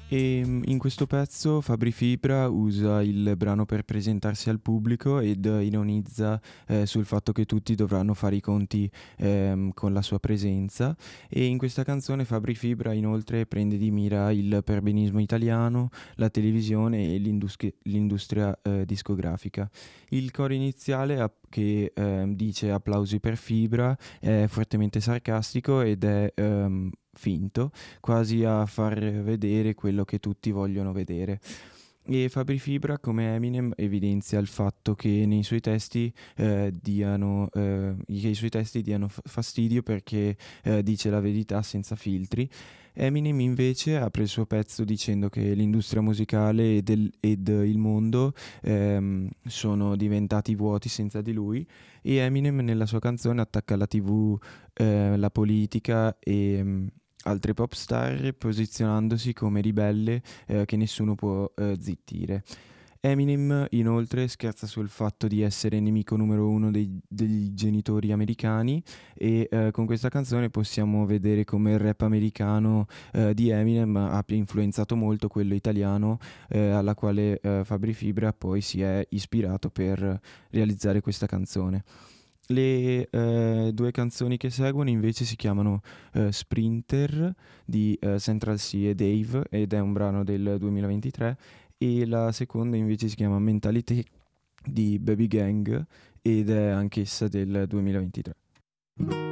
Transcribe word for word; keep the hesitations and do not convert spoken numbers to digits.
E mm, in questo pezzo Fabri Fibra usa il brano per presentarsi al pubblico ed ironizza eh, sul fatto che tutti dovranno fare i conti ehm, con la sua presenza. E in questa canzone Fabri Fibra inoltre prende di mira il perbenismo italiano, la televisione e l'industri- l'industria eh, discografica. Il coro iniziale app- che ehm, dice applausi per Fibra è fortemente sarcastico ed è ehm, finto, quasi a far vedere quello che tutti vogliono vedere. E Fabri Fibra, come Eminem, evidenzia il fatto che nei suoi testi eh, diano, eh, che i suoi testi diano f- fastidio perché eh, dice la verità senza filtri. Eminem invece apre il suo pezzo dicendo che l'industria musicale ed, il- ed il mondo ehm, sono diventati vuoti senza di lui, e Eminem nella sua canzone attacca la T V, eh, la politica e mm, altre pop star posizionandosi come ribelle eh, che nessuno può eh, zittire. Eminem inoltre scherza sul fatto di essere nemico numero uno dei- degli genitori americani, e eh, con questa canzone possiamo vedere come il rap americano eh, di Eminem abbia influenzato molto quello italiano, eh, alla quale eh, Fabri Fibra poi si è ispirato per realizzare questa canzone. Le eh, due canzoni che seguono invece si chiamano eh, Sprinter di eh, Central C e Dave, ed è un brano del duemilaventitré, e la seconda invece si chiama Mentality di Baby Gang ed è anch'essa del duemilaventitré.